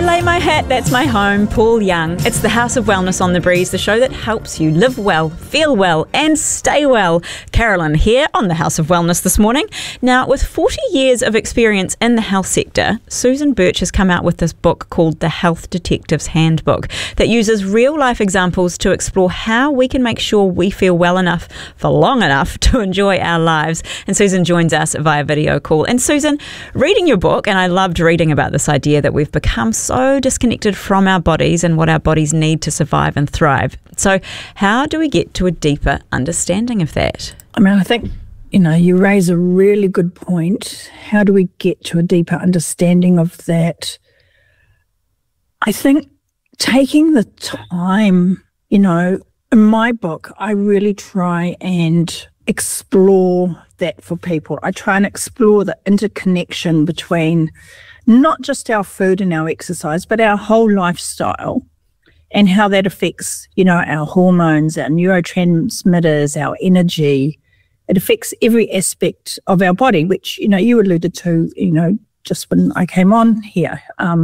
lay my hat, that's my home, Paul Young. It's the House of Wellness on the Breeze, the show that helps you live well, feel well and stay well. Carolyn here on the House of Wellness this morning. Now, with 40 years of experience in the health sector, Susan Birch has come out with this book called The Health Detective's Handbook that uses real-life examples to explore how we can make sure we feel well enough for long enough to enjoy our lives. And Susan joins us via video call. And Susan, reading your book, and I loved reading about this idea that we've become so disconnected from our bodies and what our bodies need to survive and thrive. So how do we get to a deeper understanding of that? I mean, I think, you raise a really good point. How do we get to a deeper understanding of that? I think taking the time, in my book, I really try and explore that for people. I try and explore the interconnection between not just our food and our exercise, but our whole lifestyle and how that affects, our hormones, our neurotransmitters, our energy. It affects every aspect of our body, which, you alluded to, just when I came on here.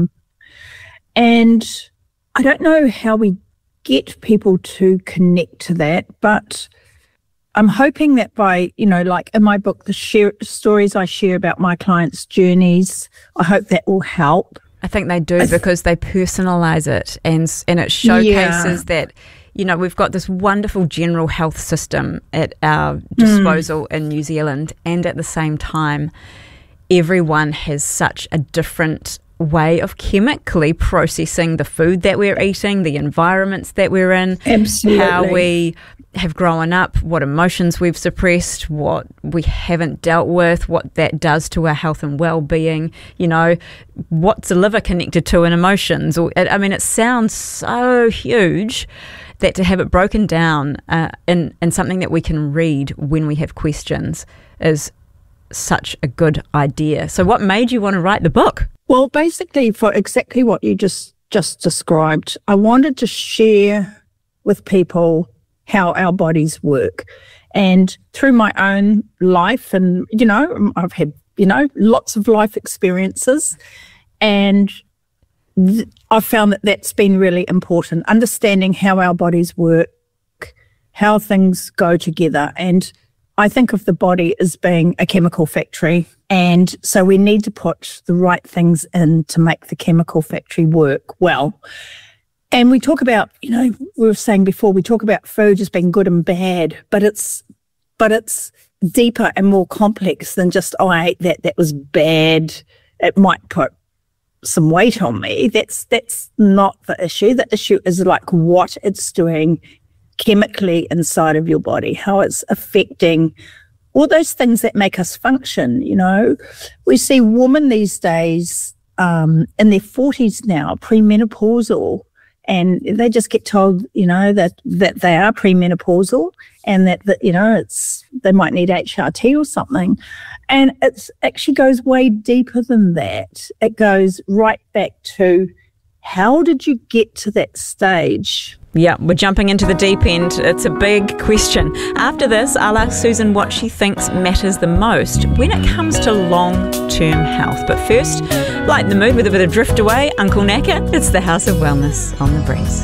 And I don't know how we get people to connect to that, but I'm hoping that by, like in my book, the stories I share about my clients' journeys, I hope that will help. I think they do because they personalise it and it showcases that, we've got this wonderful general health system at our disposal in New Zealand, and at the same time, everyone has such a different way of chemically processing the food that we're eating, the environments that we're in, absolutely, how we have grown up, what emotions we've suppressed, what we haven't dealt with, what that does to our health and well-being, what's the liver connected to in emotions. It sounds so huge that to have it broken down in something that we can read when we have questions is such a good idea. So what made you want to write the book? Well, basically for exactly what you just described, I wanted to share with people how our bodies work. And through my own life, and, I've had, lots of life experiences, and I've found that that's been really important, understanding how our bodies work, how things go together. And I think of the body as being a chemical factory. And so we need to put the right things in to make the chemical factory work well. And we talk about, we were saying before, we talk about food as being good and bad, but it's deeper and more complex than just, I ate that was bad. It might put some weight on me. That's not the issue. The issue is like what it's doing chemically inside of your body, how it's affecting all those things that make us function. We see women these days in their 40s now, premenopausal, and they just get told, that they are premenopausal and that they might need HRT or something. And it actually goes way deeper than that. It goes right back to, how did you get to that stage? Yeah, we're jumping into the deep end. It's a big question. After this, I'll ask Susan what she thinks matters the most when it comes to long-term health. But first, lighten the mood with a bit of Drift Away, Uncle Naka. It's the House of Wellness on the Breeze.